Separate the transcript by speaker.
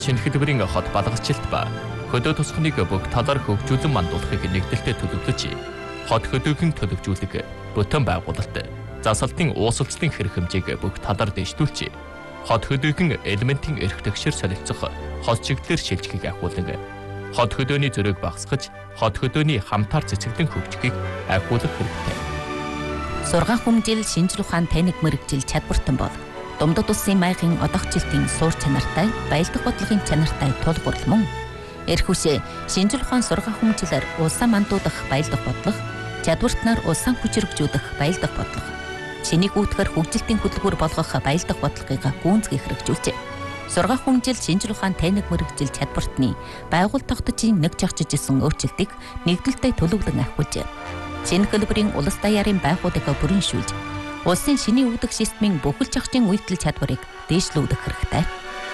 Speaker 1: шинэ хэлбэрийн хот балгачлалт ба хөдөө тусахныг бүх талаар хөгжүүлэн мандуулахыг нэгдэлтэд төлөвлөж, хот хөдөөгийн төлөвжүүлэг, бүтэн байгуулалт, засалтын уусалцлын хэрэг хэмжээг бүх талаар дэвшүүлж, хот хөдөөгийн элементийн эрх тэгшэр солилцох хот чиглэлээр шилжихийг ахиулан, хот хөдөөний зөрөөг багасгаж, хот хөдөөний хамтаар цэцэглэн хөгжихийг ахиулах хэрэгтэй.
Speaker 2: Сургаан хүмжил шинжлэх ухаан таниг мэрэгжил чадвартан бол Думдад улсын маягийн одогчлтын суур чанартай, баялдах бодлогын чанартай тул гурал мөн эрх хүчээ шинжлэх ухаан сургаан хүмжилээр улсаа мандуудах баялдах бодлого, чадвартнаар улсаа хүчрэгжүүлэх баялдах бодлого, чинийг үүтгэр хөгжилтийн хөдөлгүүр болгох баялдах бодлогыг гүйцэтгэх хэрэгжүүлжээ. Сургаан хүмжил шинжлэх ухаан таниг мэрэгжил чадвартны байгууллага тогтцын нэг жагчж исэн өөрчлөлтийг нэгдэлтэд төлөвлөн ахиулжээ. Шинэ хэлбэрийн улс даяарын байгууллагыг бүрэншүүлж, улсын шинийн үүдэх системийн бүхэл чагчийн үйлдэл чадварыг дээшлүүлэх хэрэгтэй.